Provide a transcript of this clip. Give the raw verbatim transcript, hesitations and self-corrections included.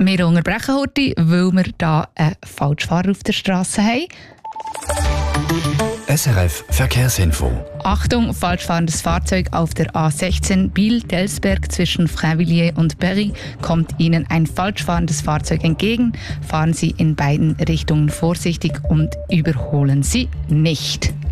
Wir unterbrechen heute, weil wir hier einen Falschfahrer auf der Straße haben. S R F Verkehrsinfo. Achtung, falschfahrendes Fahrzeug auf der A sechzehn Biel-Delsberg zwischen Frainvilliers und Berry. Kommt Ihnen ein falschfahrendes Fahrzeug entgegen, fahren Sie in beiden Richtungen vorsichtig und überholen Sie nicht.